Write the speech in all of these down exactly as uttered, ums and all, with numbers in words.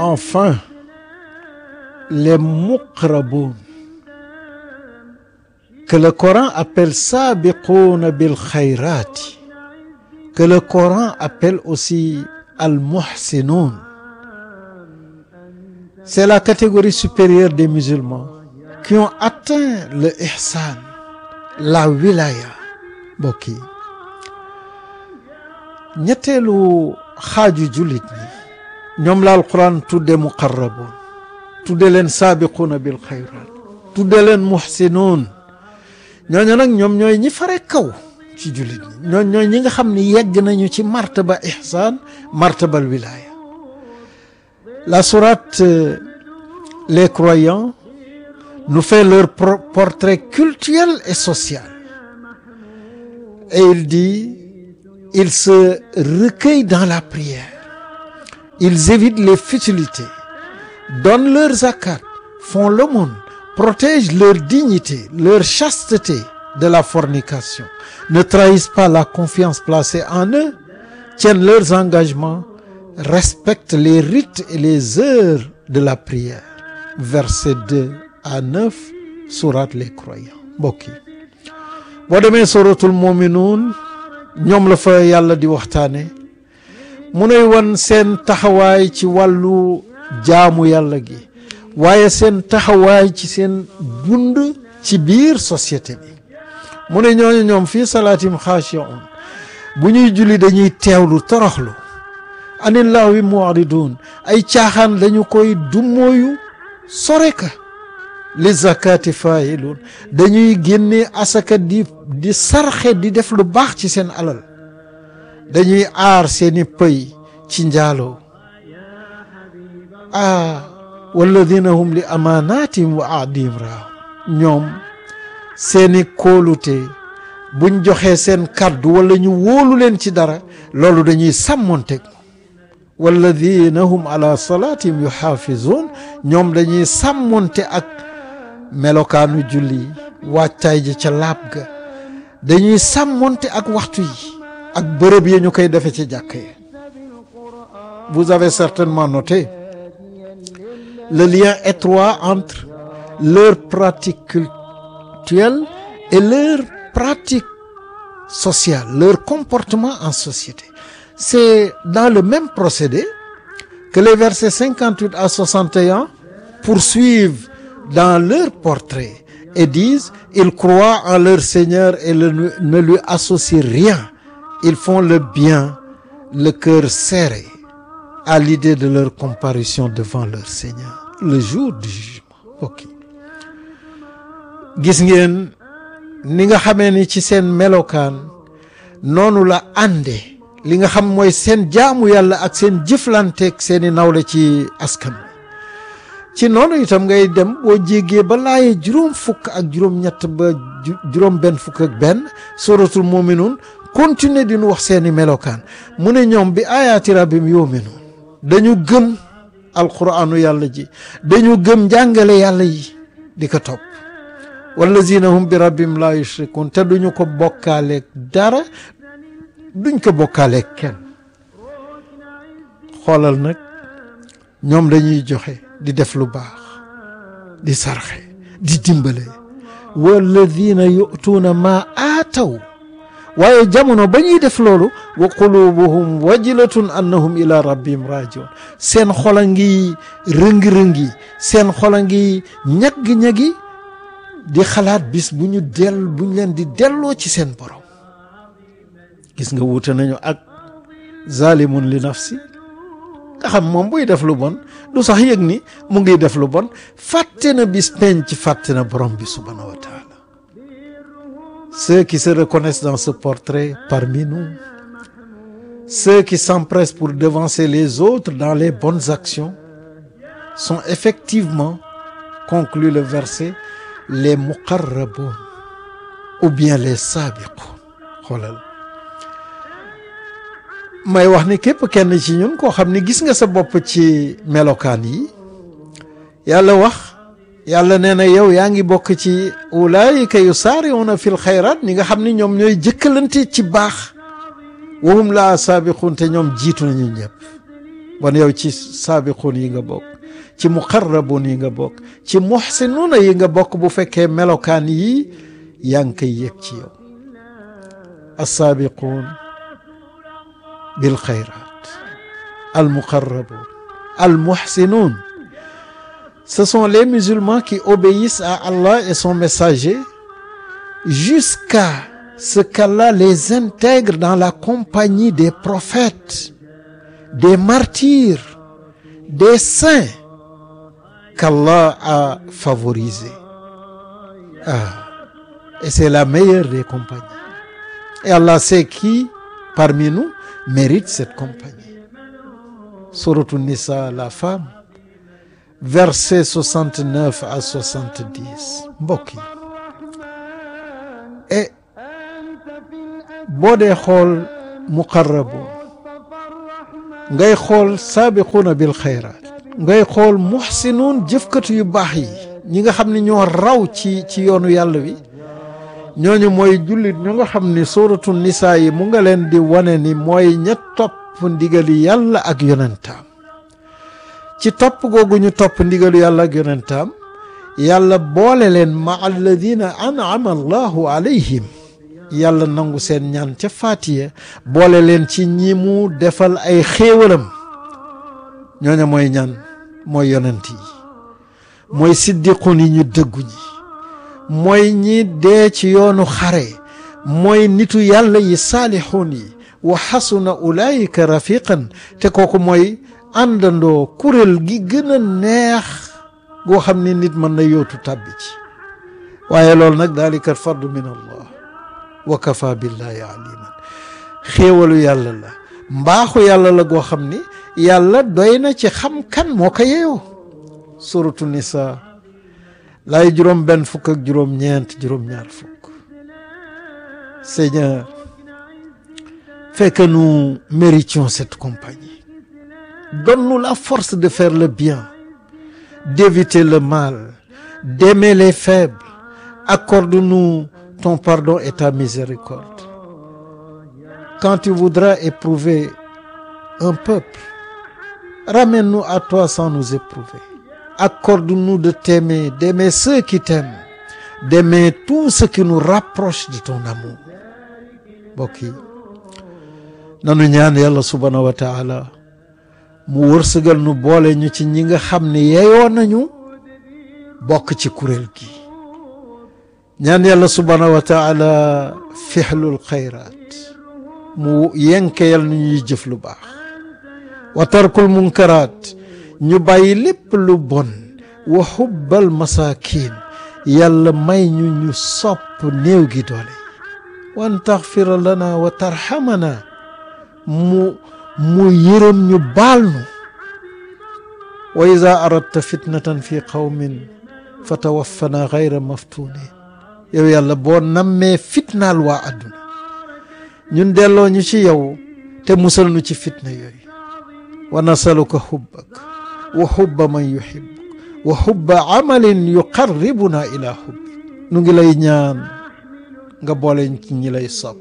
enfin les muqraboun, que le Coran appelle sabiqouna bil khayrati, que le Coran appelle aussi al-muhsinoun. C'est la catégorie supérieure des musulmans qui ont atteint le ihsan, la wilaya. Mbokk yi ñetteelu xaaju jullit ñi ñoom la alquran tudde muqarraboon, tudde leen saabiquuna bil xayraat, tudde leen muhsinoon. ñooñu nag ñoom ñooy ñi fare kaw ci jullit ñi, ñooñ ñooy ñi nga xam ni yegg nañu ci martaba ihsaan, martabal wilaya. La sourate Les Croyants nous fait leur portrait cultuel et social. Et il dit, ils se recueillent dans la prière, ils évitent les futilités, donnent leur zakat, font l'aumône, protègent leur dignité, leur chasteté de la fornication, ne trahissent pas la confiance placée en eux, tiennent leurs engagements, respectent les rites et les heures de la prière. Versets deux à neuf, sourate Les Croyants. Mbokk yi boo demee suratul muminuun ñoom la fa yàlla di waxtaane mu nuy wan seen taxawaay ci wàllu jaamu yàlla gi, waaye seen taxawaay ci seen dund ci biir société bi. mu ne ñooñu ñoom fii salaatim xaashi'un, bu ñuy julli dañuy teewlu toroxlu, anil lahwi mu'ridun, ay caaxaan dañu koy dummóoyu sore ka, li zakati faa'ilun, dañuy génne asaka di di sarxe di def lu baax ci seen alal, dañuy aar seeni pëy ci njaaloo. ah walladina hum li amaanaatihim wa ahdihim raa'uun, ñoom seeni kóolute buñ joxee seen kàddu wala ñu wóolu leen ci dara, loolu dañuy sàmmonteeg. walladina hum ala salaatihim yuhaafizuun, ñoom dañuy sàmmonte ak melokaanu julli, wàccaay ji ca laab ga, dañuy sàmmonte ak waxtu yi ak bërëb yi ñu koy defe ci jàkk yi. Vous avez certainement noté le lien étroit entre leur pratique cultuelle et leur pratique sociale, leur comportement en société. C'est dans le même procédé que les versets cinquante-huit à soixante et un poursuivent dans leur portrait et disent, ils croient en leur Seigneur et le, ne lui associent rien. Ils font le bien, le cœur serré à l'idée de leur comparution devant leur Seigneur le jour du jugement. Ok, gis ngeen ni nga xamee ni ci seen melokaan noonu la ànde li nga xam mooy seen jaamu yàlla ak seen jëflanteeg seeni nawle ci askan ci noonu itam ngay dem boo jéggee ba laaye juróom fukk ak juróom ñett ba juróom benn fukk ak benn suratul muminuun continuer di nu wax seeni melokaan. mu ne ñoom bi ayaati rabbim yuminuun, dañu gëm alquraanu yàlla ji, dañu gëm njàngale yàlla yi di ko topp. wallazina hum bi rabbim la yushrikun, te duñu ko bokkaaleeg dara, duñ ko bokkaaleeg kenn. xoolal nag ñoom dañuy joxe di def lu baax, di sarxe, di dimbale. walladina yu'tuuna ma aataw, waaye jamono ba ñuy def loolu wa qulubuhum wajilatun annahum ila rabbihim rajiun, seen xola ngi rëngi-rëngi, seen xola ngi ñaggi-ñaggi di xalaat bis bu ñu dell bu ñu leen di delloo ci seen borom. gis nga wuute nañu ak zalimun li nafsi, nga xam moom buy def lu bon du sax yëg ni mu ngi def lu bon, fàtte na bis penc, fàtte na borom bi subhanahu wa taala. Ceux qui se reconnaissent dans ce portrait parmi nous, ceux qui s'empressent pour devancer les autres dans les bonnes actions, sont effectivement, conclut le verset, les muqarraboun ou bien les sabiqoun. xoolal may wax ni képp kenn ci ñun koo xam ni gis nga sa bopp ci melokaan yi, yàlla wax yàlla nee na yow yaa ngi bokk ci ulaayika yusaari'uuna fil xayraat, ñi nga xam ni ñoom ñooy jëkkalante ci baax, wahum laa saabiquun, te ñoom jiitu nañu ñëpp. bon yow ci saabiquun yi nga bokk ci muqarrabuun yi nga bokk ci muhsinuuna yi nga bokk bu fekkee melokaan yi yaa ngi koy yëg ci yow assaabiquun bil xayraat al muqarrabuun al muhsinuun. Ce sont les musulmans qui obéissent à Allah et son messager jusqu'à ce qu'Allah les intègre dans la compagnie des prophètes, des martyrs, des saints qu'Allah a favorisés. Ah, et c'est la meilleure des compagnies. Et Allah sait qui parmi nous mérite cette compagnie. Sourate An-Nisa, la femme, versets soixante-neuf à soixante-dix. mbokk yi et boo dee xool muqarrabuun ngay xool saabiquuna bil xayraat ngay xool muhsinuun jëfkatu yu baax yi ñi nga xam ne ñoo raw ci ci yoonu yàlla wi ñooñu mooy jullit ñu nga xam ni suuratu nisaa yi mu nga leen di wane ni mooy ña topp ndigali yàlla ak yonentaam. ci topp googu ñu topp ndigalu yàlla ak yonentaam yàlla boole leen ma alladina an'ama allahu alayhim yàlla nangu seen ñaan ca Faatiya boole leen ci ñi mu defal ay xéewalam ñooña mooy ñaan mooy yonent yi mooy siddiqun yi ñu dëggu ñi mooy ñi dee ci yoonu xare mooy nitu yàlla yi saalixuun yi wa xasuna ulaayika rafiqan te kooku mooy àndandoo kuréel gi gën a neex goo xam ni nit mën na yootu tàbbi ci waaye loolu nag daalika fardu min allah wa kafa billahi aliman xéewalu yàlla la mbaaxu yàlla la goo xam ni yàlla doy na ci xam kan moo ko yeyoo. suratu nisa laay juróom benn fukk ak juróom ñeent juróom ñaar fukk. Seigneur, fais que nous méritions cette compagnie. Donne-nous la force de faire le bien, d'éviter le mal, d'aimer les faibles. Accorde-nous ton pardon et ta miséricorde. Quand tu voudras éprouver un peuple, ramène-nous à toi sans nous éprouver. Accorde-nous de t'aimer, d'aimer ceux qui t'aiment, d'aimer tout ce qui nous rapproche de ton amour. Mbokk yi nanu ñaan yàlla subhanahu wa taala mu wërsëgal nu boole ñu ci ñi nga xam ne yeyoo nañu bokk ci kuréel gi. ñaan yàlla subhanahu wa taala fixlul xayraat mu yenkeyal nu ñuy jëf lu baax. wa tarkul munkaraat ñu bàyyi lépp lu bon. wa xubbal masaakin yàlla may ñu ñu sopp néew gi doole. wan taxfira lana wa tarxamana mu mu yërëm ñu baal nu. wa iza aradta fitnatan fi qawmin fa tawaffana gayra maftunin yow yàlla boo nammee fitnaal waa àdduna ñun delloo ñu ci yow te musal nu ci fitna yooyu. wa nasaluka xubbak wa xubba man yuxibbuk wa xubba amalin yuqarribuna ila xubbik nu ngi lay ñaan nga boole ci ñi lay sopp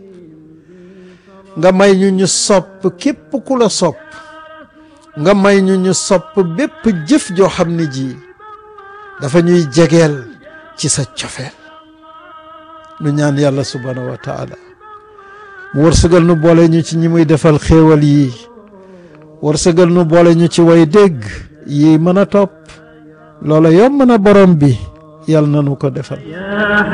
nga may ñu ñu sopp képp ku la sopp nga may ñu ñu sopp bépp jëf joo xam ne ji dafa ñuy jegeel ci sa cofeel. nu ñaan yàlla subhanahu wa taala mu wërsëgal nu boole ñu ci ñi muy defal xéewal yi wërsëgal nu boole ñu ci way dégg yi mën a topp loola yomb na borom bi yàlla na nu ko defal.